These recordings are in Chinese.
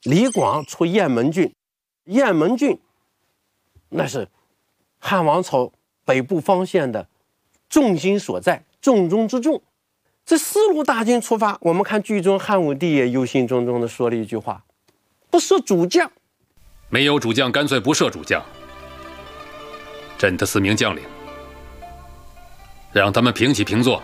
李广出雁门郡，雁门郡那是汉王朝北部方县的重心所在，重中之重。这4路大军出发，我们看剧中汉武帝也忧心忡忡地说了一句话：不设主将。 没有主将，干脆不设主将。朕的4名将领，让他们平起平坐。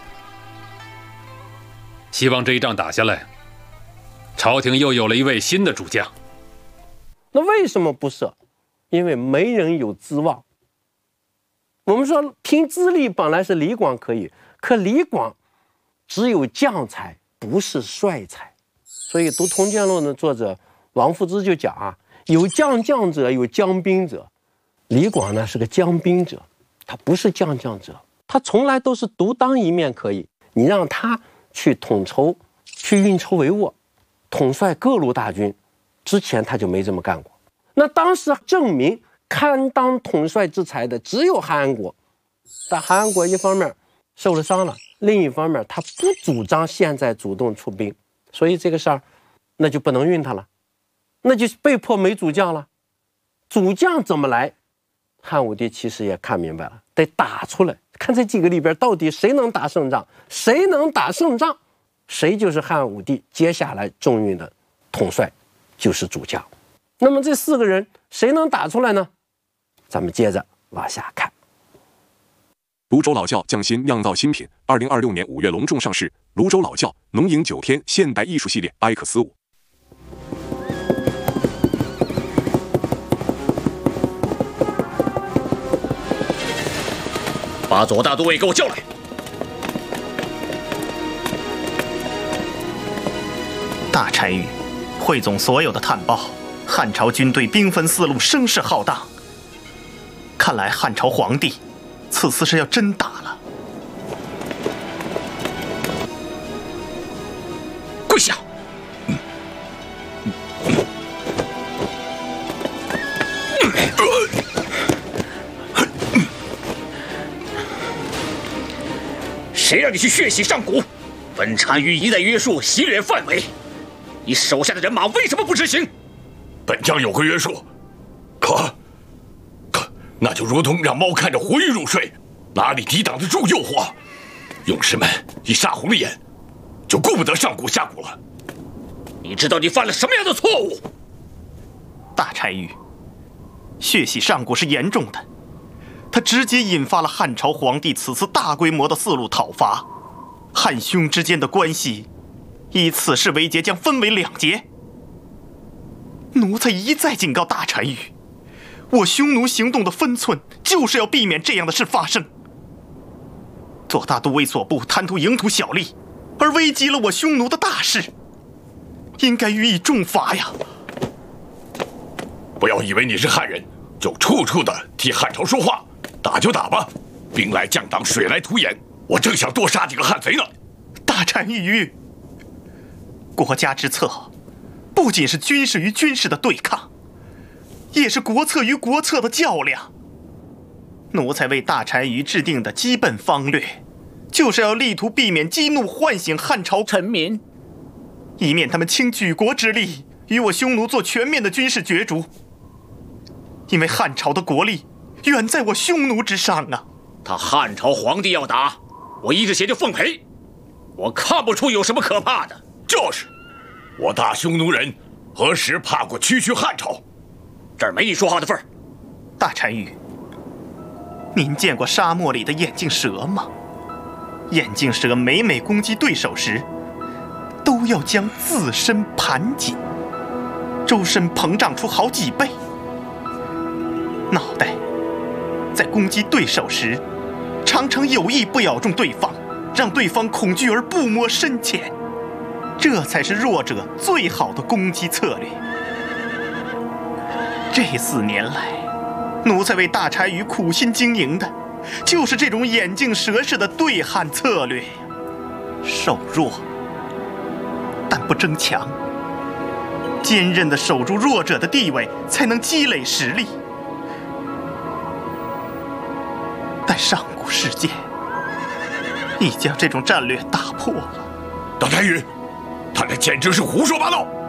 希望这一仗打下来，朝廷又有了一位新的主将。 那为什么不设？因为没人有资望。我们说凭资历本来是李广可以，可李广只有将才，不是帅才。所以读《通鉴录》的作者王夫之就讲啊，有将者，有将兵者。李广呢是个将兵者，他不是将者，他从来都是独当一面可以。你让他去统筹，去运筹帷幄，统帅各路大军，之前他就没这么干过。那当时证明堪当统帅之才的只有韩安国，但韩安国一方面受了伤了，另一方面他不主张现在主动出兵，所以这个事儿那就不能运他了，那就被迫没主将了。主将怎么来？汉武帝其实也看明白了，得打出来，看这几个里边到底谁能打胜仗，谁能打胜仗，谁就是汉武帝接下来重用的统帅，就是主将。那么这4个人谁能打出来呢？咱们接着往下看。 泸州老窖匠心酿造新品，2026年5月隆重上市。泸州老窖浓饮9天现代艺术系列 X5。 把左大都尉给我叫来。 大单于汇总所有的探报，汉朝军队兵分4路，声势浩荡。看来汉朝皇帝此次是要真打了。 跪下！谁让你去血洗上古？本单于一再约束，袭远范围，你手下的人马为什么不执行？ 本将有个约束，可那就如同让猫看着活鱼入睡，哪里抵挡得住诱惑？勇士们一杀红了眼，就顾不得上古下古了。 你知道你犯了什么样的错误？ 大单于，血洗上古是严重的，他直接引发了汉朝皇帝此次大规模的4路讨伐，汉匈之间的关系以此事为节将分为2节。奴才一再警告大单于，我匈奴行动的分寸就是要避免这样的事发生。左大都尉所部贪图营土小利，而危及了我匈奴的大事，应该予以重罚呀！ 不要以为你是汉人，就处处的替汉朝说话。打就打吧，兵来将挡，水来土掩。我正想多杀几个汉贼呢。 大单于，国家之策不仅是军事与军事的对抗，也是国策与国策的较量。奴才为大单于制定的基本方略，就是要力图避免激怒唤醒汉朝臣民，以免他们倾举国之力与我匈奴做全面的军事角逐。因为汉朝的国力远在我匈奴之上啊！ 他汉朝皇帝要打，我一日前就奉陪，我看不出有什么可怕的。 就是，我大匈奴人何时怕过区汉朝？ 这儿没你说话的份儿。 大单于，您见过沙漠里的眼镜蛇吗？眼镜蛇每攻击对手时，都要将自身盘紧，周身膨胀出好几倍。脑袋在攻击对手时，常常有意不咬中对方，让对方恐惧而不摸深浅，这才是弱者最好的攻击策略。这4年来，奴才为大单于苦心经营的，就是这种眼镜蛇式的对汉策略。守弱，但不争强，坚韧地守住弱者的地位，才能积累实力。但上古世界已将这种战略打破了。 大单于，他这简直是胡说八道！